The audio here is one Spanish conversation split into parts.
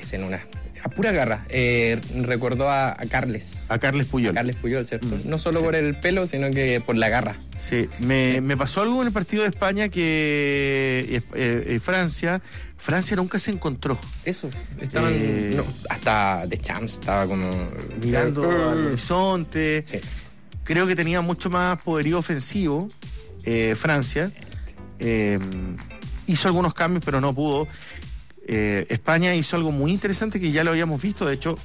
en una... A pura garra. Recordó a Carles. A Carles Puyol. A Carles Puyol, ¿cierto? No solo por el pelo, sino que por la garra. Sí, me pasó algo en el partido de España que Francia nunca se encontró. Eso, estaban... hasta Deschamps estaba como... mirando al horizonte. Sí. Creo que tenía mucho más poderío ofensivo Francia. Hizo algunos cambios, pero no pudo. España hizo algo muy interesante que ya lo habíamos visto. De hecho,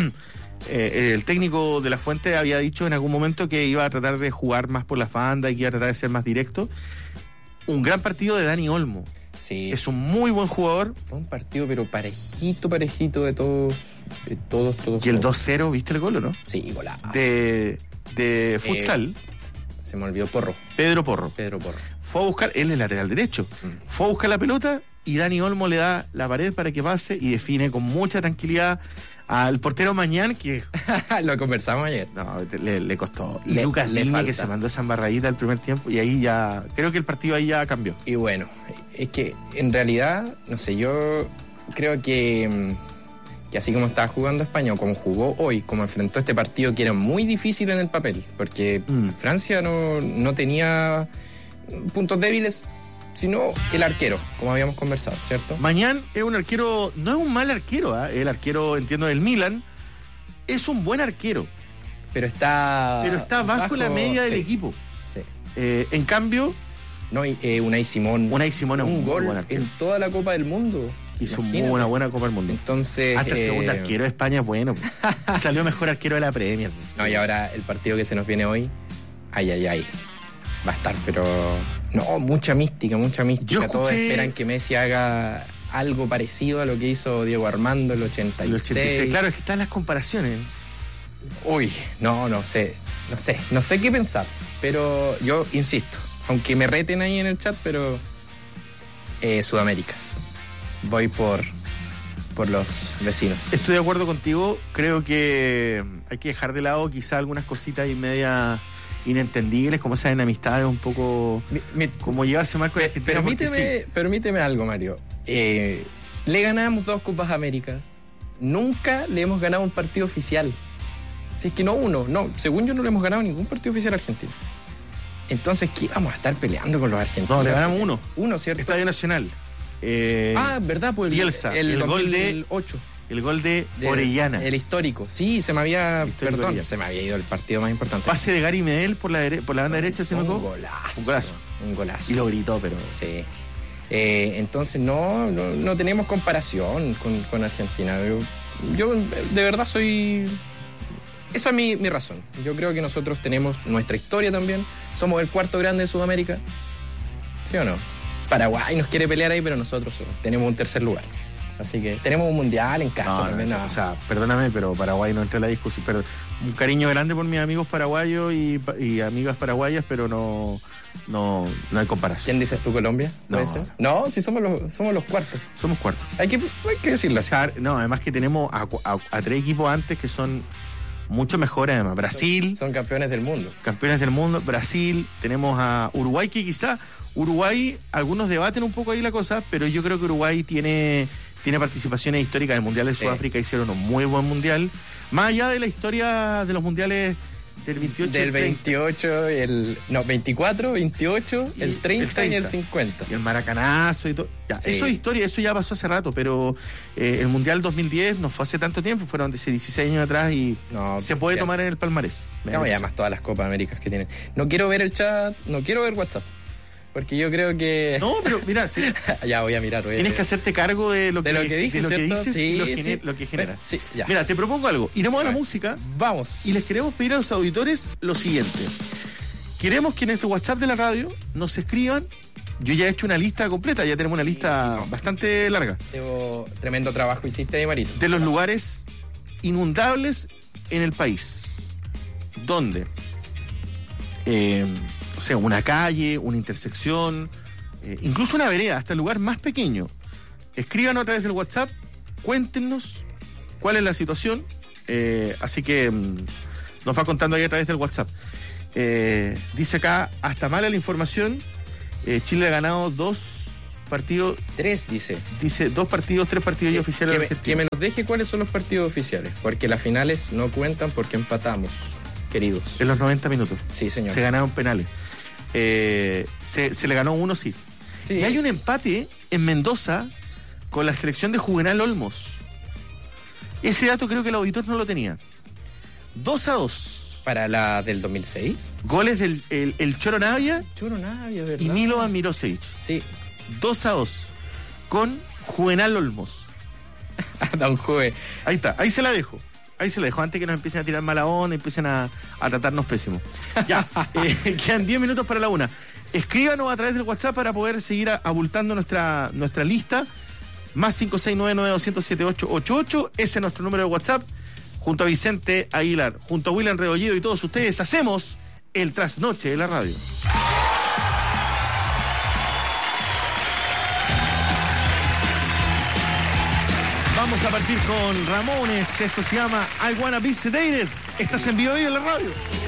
el técnico de La Fuente había dicho en algún momento que iba a tratar de jugar más por las bandas y que iba a tratar de ser más directo. Un gran partido de Dani Olmo. Sí. Es un muy buen jugador. Fue un partido, pero parejito de todos. Y el 2-0, ¿viste el gol o no? Sí, golazo. De futsal. Se me olvidó Porro. Pedro Porro. Fue a buscar, él es lateral derecho. Fue a buscar la pelota y Dani Olmo le da la pared para que pase y define con mucha tranquilidad al portero Mañán, que... Lo conversamos ayer. No, le costó. Y Lucas Digne, que se mandó esa embarradita el primer tiempo, y ahí ya... Creo que el partido ahí ya cambió. Y bueno, es que en realidad, no sé, yo creo que así como estaba jugando España, o como jugó hoy, como enfrentó este partido, que era muy difícil en el papel, porque Francia no tenía puntos débiles, sino el arquero, como habíamos conversado, ¿cierto? Mañán es un arquero, no es un mal arquero, el arquero, entiendo, del Milan, es un buen arquero. Pero está bajo la media del equipo. Sí. En cambio... No, Unai Simón es un gol buen arquero. en toda la Copa del Mundo. Hizo una buena Copa del Mundo. Entonces... Hasta el segundo arquero de España es bueno. Salió mejor arquero de la Premier. No, y ahora el partido que se nos viene hoy, ay. Va a estar, pero... No, mucha mística. Todos esperan que Messi haga algo parecido a lo que hizo Diego Armando en el 86. Claro, es que están las comparaciones. Uy, no sé qué pensar. Pero yo insisto, aunque me reten ahí en el chat, pero Sudamérica. Voy por los vecinos. Estoy de acuerdo contigo. Creo que hay que dejar de lado quizá algunas cositas y media inentendibles, como esas enemistades un poco... como llevarse mal con Argentina. Permíteme algo, Mario. Le ganamos 2 Copas Américas. Nunca le hemos ganado un partido oficial. Si es que según yo no le hemos ganado ningún partido oficial a Argentina. Entonces, ¿qué vamos a estar peleando con los argentinos? No, le ganamos uno. Uno, ¿cierto? Estadio Nacional. ¿Verdad? Pues Bielsa. El gol de 8. El gol de Orellana. El histórico. Sí, se me había ido el partido más importante. Pase de Gary Medel por la banda derecha, ¿se me equivoco? Un golazo. Y lo gritó, pero... Sí. Entonces, no tenemos comparación con Argentina. Yo de verdad soy... Esa es mi razón. Yo creo que nosotros tenemos nuestra historia también. Somos el cuarto grande de Sudamérica. ¿Sí o no? Paraguay nos quiere pelear ahí, pero nosotros tenemos un tercer lugar. Así que tenemos un mundial en casa también. O sea, perdóname, pero Paraguay no entra en la discusión. Pero un cariño grande por mis amigos paraguayos y amigas paraguayas, pero no hay comparación. ¿Quién dices tú, Colombia? ¿Puede ser? No, sí, somos los cuartos. Somos cuartos. Hay que decirlo así. No, además que tenemos a 3 equipos antes que son mucho mejores, además. Brasil. Son campeones del mundo. Brasil. Tenemos a Uruguay, que quizá Uruguay, algunos debaten un poco ahí la cosa, pero yo creo que Uruguay tiene participaciones históricas. En el Mundial de Sudáfrica hicieron un muy buen mundial. Más allá de la historia de los mundiales del 28. Del 28, 24, 28, el 30 y el 50. Y el maracanazo y todo. Ya, sí. Eso es historia, eso ya pasó hace rato, pero el Mundial 2010 no fue hace tanto tiempo, fueron hace 16 años atrás y se puede tomar en el palmarés. Y además todas las Copas Américas que tienen. No quiero ver el chat, no quiero ver WhatsApp. Porque yo creo que... No, pero mira, sí. Ya voy a mirar. Tienes que hacerte cargo de lo que dices sí, y lo que genera. Sí, ya. Mira, te propongo algo. Iremos a la música. Vamos. Y les queremos pedir a los auditores lo siguiente. Queremos que en este WhatsApp de la radio nos escriban. Yo ya he hecho una lista completa, ya tenemos una lista bastante larga. Tremendo trabajo hiciste ahí, Marito. De los lugares inundables en el país. ¿Dónde? O sea, una calle, una intersección, incluso una vereda, hasta el lugar más pequeño. Escríbanos a través del WhatsApp, cuéntenos cuál es la situación. Así que nos va contando ahí a través del WhatsApp. Dice acá, hasta mala la información, Chile ha ganado 2 partidos. 3 dice. Dice 2 partidos, 3 partidos ya oficiales de Argentina. Que me nos deje cuáles son los partidos oficiales, porque las finales no cuentan porque empatamos, queridos. En los 90 minutos. Sí, señor. Se ganaron penales. Se le ganó uno, sí. Y hay un empate en Mendoza con la selección de Juvenal Olmos. Ese dato creo que el auditor no lo tenía. 2-2. ¿Para la del 2006? Goles del el Choro Navia ¿verdad? y Milovan Mirosevic. Sí. 2-2 con Juvenal Olmos. Don Juve. Ahí está, ahí se la dejo. Antes que nos empiecen a tirar mala onda, empiecen a tratarnos pésimo. Ya, quedan 10 minutos para la 1. Escríbanos a través del WhatsApp para poder seguir abultando nuestra lista. Más 569-207-888. Ese es nuestro número de WhatsApp. Junto a Vicente Aguilar, junto a William Rebolledo y todos ustedes, hacemos el trasnoche de la radio. Vamos a partir con Ramones. Esto se llama I Wanna Be Sedated. Estás en vivo en la radio.